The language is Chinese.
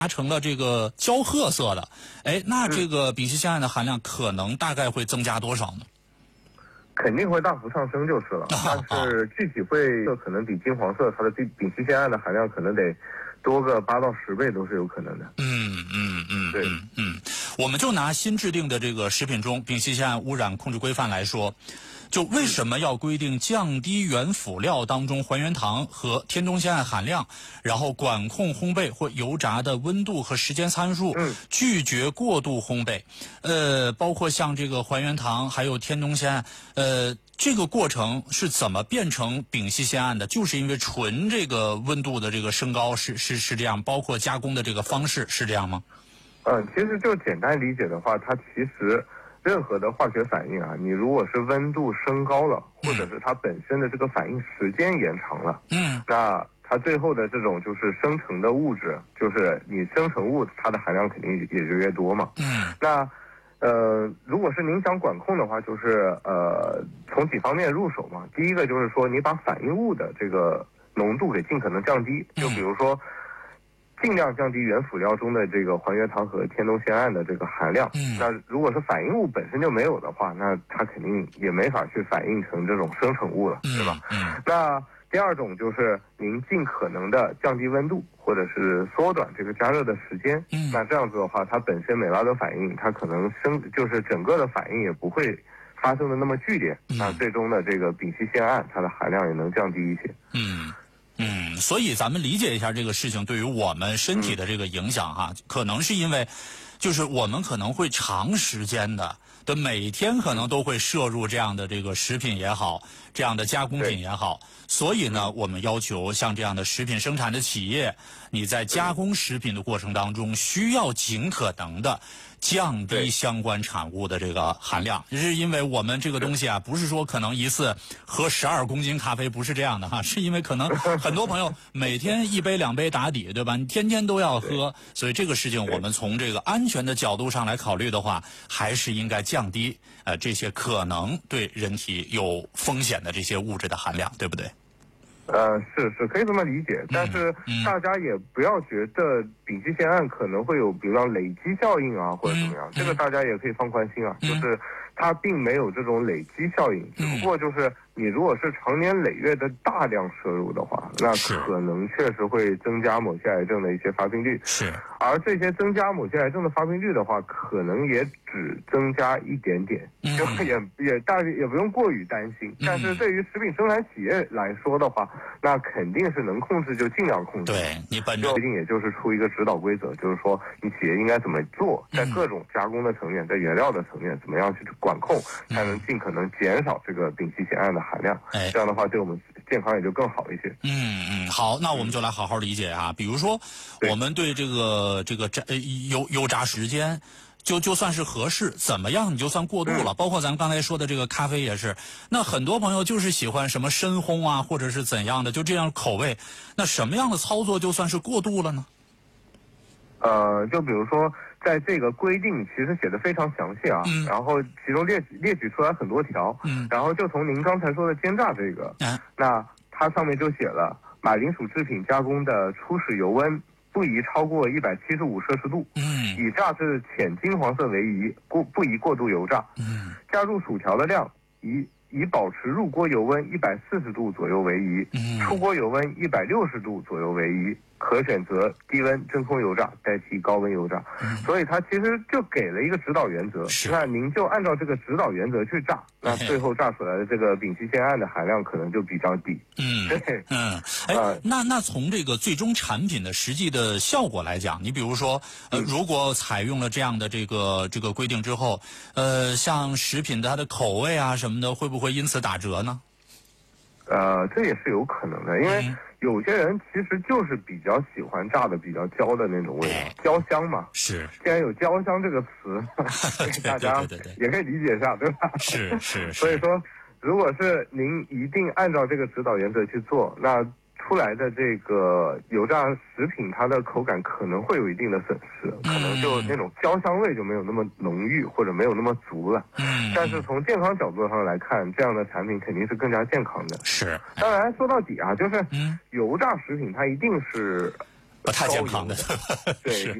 成了这个焦褐色的，哎，那这个丙烯酰胺的含量可能大概会增加多少呢？ 肯定会大幅上升就是了，但是具体会可能比金黄色它的丙烯酰胺的含量可能得多个8到10倍都是有可能的。对， 我们就拿新制定的这个食品中丙烯酰胺污染控制规范来说，就为什么要规定降低原辅料当中还原糖和天冬酰胺含量，然后管控烘焙或油炸的温度和时间参数，拒绝过度烘焙，包括像这个还原糖还有天冬酰胺，这个过程是怎么变成丙烯酰胺的？就是因为纯这个温度的这个升高是这样，包括加工的这个方式是这样吗？ 其实就简单理解的话，它其实任何的化学反应啊，你如果是温度升高了，或者是它本身的这个反应时间延长了，那它最后的这种就是生成的物质，就是你生成物它的含量肯定也就越多嘛。那如果是您想管控的话，就是从几方面入手嘛。第一个就是说，你把反应物的这个浓度给尽可能降低，就比如说尽量降低原辅料中的这个还原糖和天冬酰胺的这个含量。那如果是反应物本身就没有的话，那它肯定也没法去反应成这种生成物了，对吧？那第二种就是您尽可能的降低温度，或者是缩短这个加热的时间。那这样子的话，它本身美拉德反应，它可能就是整个的反应也不会发生的那么剧烈。那最终的这个丙烯酰胺，它的含量也能降低一些。 所以咱们理解一下这个事情对于我们身体的这个影响哈，可能是因为，就是我们可能会长时间的每天可能都会摄入这样的这个食品也好，这样的加工品也好，所以呢，我们要求像这样的食品生产的企业，你在加工食品的过程当中，需要尽可能的降低相关产物的这个含量，是因为我们这个东西啊，不是说可能一次喝12公斤咖啡，不是这样的哈，是因为可能很多朋友每天1杯2杯打底，对吧？你天天都要喝，所以这个事情我们从这个安全的角度上来考虑的话，还是应该降低这些可能对人体有风险的这些物质的含量，对不对？ 是可以这么理解，但是大家也不要觉得丙烯酰胺可能会有比如说累积效应啊，或者怎么样，这个大家也可以放宽心啊，就是它并没有这种累积效应，只不过就是你如果是长年累月的大量摄入的话，那可能确实会增加某些癌症的一些发病率。而这些增加某些癌症的发病率的话，可能也只增加一点点，就也不用过于担心。但是对于食品生产企业来说的话，那肯定是能控制就尽量控制。 对，你本着规定也就是出一个指导规则，就是说你企业应该怎么做，在各种加工的层面，在原料的层面，怎么样去管控，才能尽可能减少这个丙烯酰胺的含量。这样的话对我们健康也就更好一些。 好，那我们就来好好理解啊。比如说，我们对这个油炸时间，就算是合适，怎么样你就算过度了。包括咱们刚才说的这个咖啡也是，那很多朋友就是喜欢什么深烘啊，或者是怎样的，就这样口味，那什么样的操作就算是过度了呢？ 就比如说，在这个规定其实写的非常详细啊，然后其中列举出来很多条，然后就从您刚才说的煎炸这个，那它上面就写了，马铃薯制品加工的初始油温不宜超过175摄氏度，以炸至浅金黄色为宜，不宜过度油炸，加入薯条的量以保持入锅油温140度左右为宜，出锅油温160度左右为宜，可选择低温真空油炸代替高温油炸。所以它其实就给了一个指导原则，那您就按照这个指导原则去炸，那最后炸出来的这个丙烯酰胺的含量可能就比较低。 那从这个最终产品的实际的效果来讲，你比如说如果采用了这样的这个规定之后，像食品的它的口味啊什么的，会不会因此打折呢？ 这也是有可能的，因为有些人其实就是比较喜欢炸的比较焦的那种味道，焦香嘛。 是， 既然有焦香这个词，大家也可以理解一下，对吧？ 是。 所以说，如果是您一定按照这个指导原则去做，那出来的这个油炸食品，它的口感可能会有一定的损失，可能就那种焦香味就没有那么浓郁，或者没有那么足了。但是从健康角度上来看，这样的产品肯定是更加健康的。 是。 当然说到底啊，就是油炸食品它一定是不太健康的， 对，